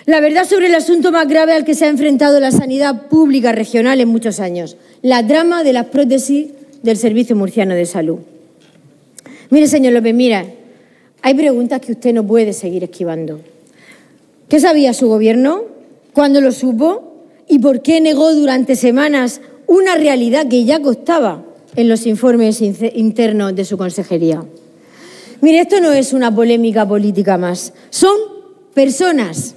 La verdad sobre el asunto más grave al que se ha enfrentado la sanidad pública regional en muchos años, la trama de las prótesis del Servicio Murciano de Salud. Mire, señor López Miras, hay preguntas que usted no puede seguir esquivando. ¿Qué sabía su gobierno? ¿Cuándo lo supo? ¿Y por qué negó durante semanas una realidad que ya constaba en los informes internos de su consejería? Mire, esto no es una polémica política más. Son personas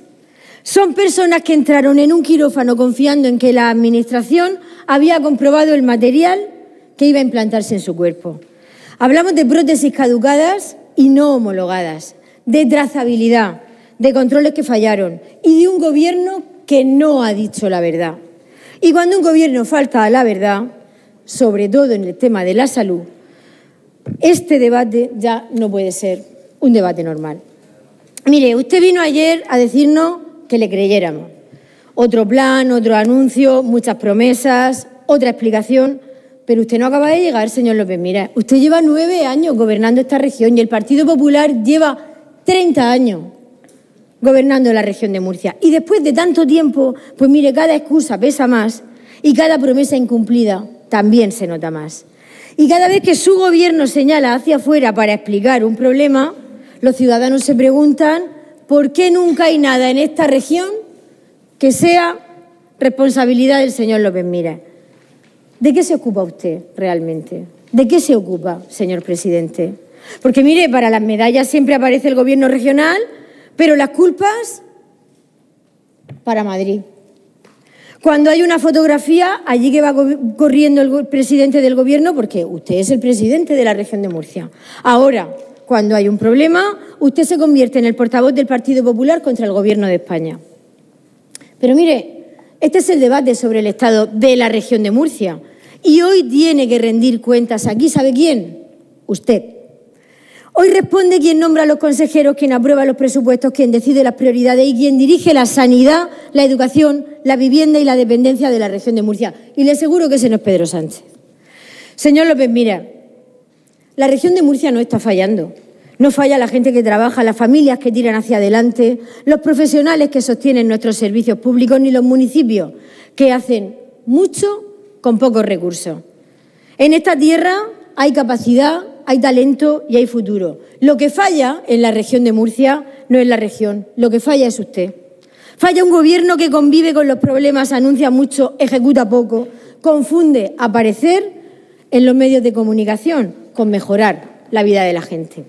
que entraron en un quirófano confiando en que la Administración había comprobado el material que iba a implantarse en su cuerpo. Hablamos de prótesis caducadas y no homologadas, de trazabilidad, de controles que fallaron y de un gobierno que no ha dicho la verdad. Y cuando un gobierno falta a la verdad, sobre todo en el tema de la salud, este debate ya no puede ser un debate normal. Mire, usted vino ayer a decirnos que le creyéramos. Otro plan, otro anuncio, muchas promesas, otra explicación. Pero usted no acaba de llegar, señor López Miras. Usted lleva 9 años gobernando esta región y el Partido Popular lleva 30 años gobernando la región de Murcia. Y después de tanto tiempo, pues mire, cada excusa pesa más y cada promesa incumplida también se nota más. Y cada vez que su gobierno señala hacia afuera para explicar un problema, los ciudadanos se preguntan por qué nunca hay nada en esta región que sea responsabilidad del señor López Miras. ¿De qué se ocupa usted realmente? ¿De qué se ocupa, señor presidente? Porque, mire, para las medallas siempre aparece el gobierno regional, pero las culpas para Madrid. Cuando hay una fotografía, allí que va corriendo el presidente del gobierno, porque usted es el presidente de la región de Murcia. Ahora, cuando hay un problema, usted se convierte en el portavoz del Partido Popular contra el gobierno de España. Pero, mire, este es el debate sobre el estado de la región de Murcia. Y hoy tiene que rendir cuentas aquí. ¿Sabe quién? Usted. Hoy responde quien nombra a los consejeros, quien aprueba los presupuestos, quien decide las prioridades y quien dirige la sanidad, la educación, la vivienda y la dependencia de la región de Murcia. Y le aseguro que ese no es Pedro Sánchez. Señor López Miras, la región de Murcia no está fallando. No falla la gente que trabaja, las familias que tiran hacia adelante, los profesionales que sostienen nuestros servicios públicos, ni los municipios que hacen mucho con pocos recursos. En esta tierra hay capacidad, hay talento y hay futuro. Lo que falla en la región de Murcia no es la región, lo que falla es usted. Falla un gobierno que convive con los problemas, anuncia mucho, ejecuta poco, confunde aparecer en los medios de comunicación con mejorar la vida de la gente.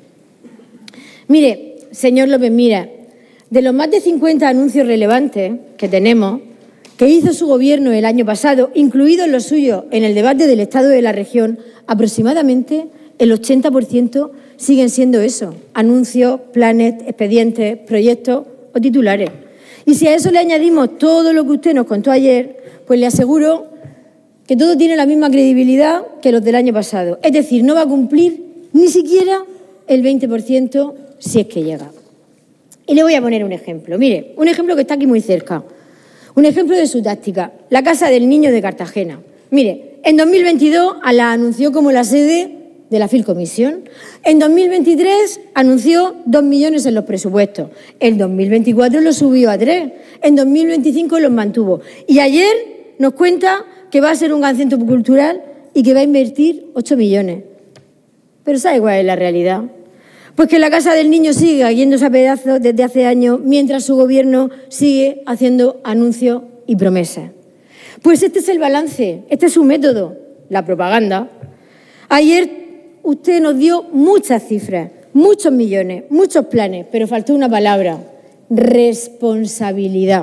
Mire, señor López Miras, de los más de 50 anuncios relevantes que tenemos, que hizo su gobierno el año pasado, incluidos los suyos en el debate del estado de la región, aproximadamente el 80% siguen siendo eso, anuncios, planes, expedientes, proyectos o titulares. Y si a eso le añadimos todo lo que usted nos contó ayer, pues le aseguro que todo tiene la misma credibilidad que los del año pasado. Es decir, no va a cumplir ni siquiera el 20% si es que llega. Y le voy a poner un ejemplo. Mire, un ejemplo que está aquí muy cerca. Un ejemplo de su táctica, la Casa del Niño de Cartagena. Mire, en 2022 la anunció como la sede de la Filcomisión. En 2023 anunció 2 millones en los presupuestos. En 2024 lo subió a 3. En 2025 los mantuvo. Y ayer nos cuenta que va a ser un gran centro cultural y que va a invertir 8 millones. Pero ¿sabe cuál es la realidad? Pues que la Casa del Niño sigue yéndose a pedazos desde hace años, mientras su gobierno sigue haciendo anuncios y promesas. Pues este es el balance, este es su método, la propaganda. Ayer usted nos dio muchas cifras, muchos millones, muchos planes, pero faltó una palabra: responsabilidad.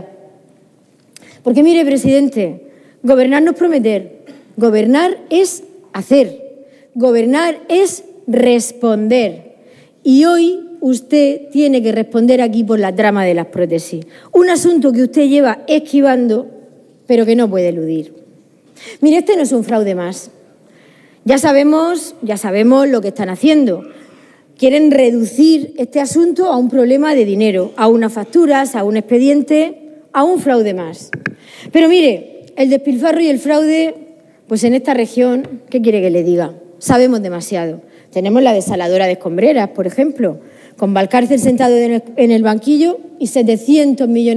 Porque mire, presidente, gobernar no es prometer, gobernar es hacer, gobernar es responder. Y hoy usted tiene que responder aquí por la trama de las prótesis. Un asunto que usted lleva esquivando, pero que no puede eludir. Mire, este no es un fraude más. Ya sabemos lo que están haciendo. Quieren reducir este asunto a un problema de dinero, a unas facturas, a un expediente, a un fraude más. Pero mire, el despilfarro y el fraude, pues en esta región, ¿qué quiere que le diga? Sabemos demasiado. Tenemos la desaladora de Escombreras, por ejemplo, con Valcárcel sentado en el banquillo y 700 millones